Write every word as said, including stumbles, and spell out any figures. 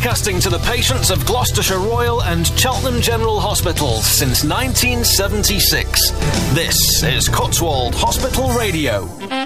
Broadcasting to the patients of Gloucestershire Royal and Cheltenham General Hospitals since nineteen seventy-six. This is Cotswold Hospital Radio.